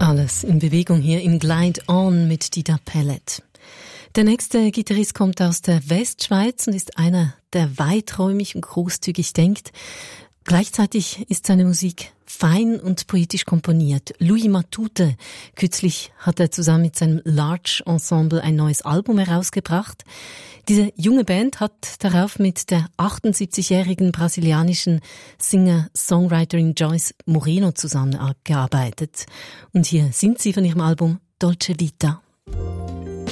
Alles in Bewegung hier im Glide On mit Dida Pellet. Der nächste Gitarrist kommt aus der Westschweiz und ist einer, der weiträumig und großzügig denkt. Gleichzeitig ist seine Musik fein und poetisch komponiert. Louis Matute, kürzlich hat er zusammen mit seinem Large Ensemble ein neues Album herausgebracht. Diese junge Band hat darauf mit der 78-jährigen brasilianischen Singer-Songwriterin Joyce Moreno zusammengearbeitet. Und hier singt sie von ihrem Album Dolce Vita.